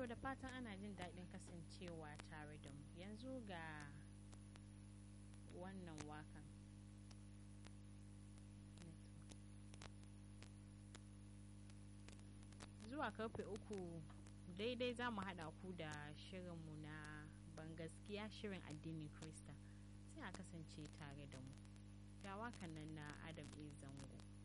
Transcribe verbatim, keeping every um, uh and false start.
To da fatan ana jin daɗin kasancewa tare da mu. Yanzu ga wannan wakan. Zuwa karfe uku daidai za mu haɗa ku da shirinmu na bangaskiya, shirin addinin Krista. Sai a kasance tare da mu. Ga wakan nan na Adam A. Zango.